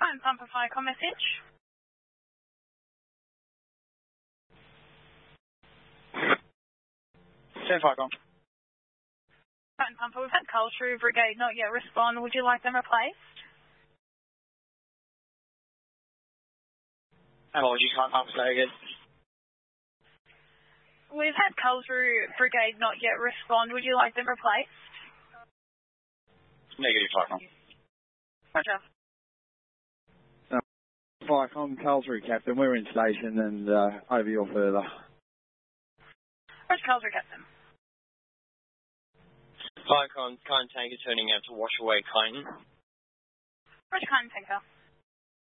Fine pump, fire com message. Fire com. Fine pump, we've had coal through brigade, not yet respond. Would you like them replaced? Apologies, can't say again. We've had coal through brigade, not yet respond. Would you like them replaced? Negative, fire com. Roger. Fire com, Carlsruhe, Captain. We're in station and over your further. Where's Carlsruhe, Captain? Fire com, Kyne tanker turning out to wash away Kyne. Where's Kyne tanker?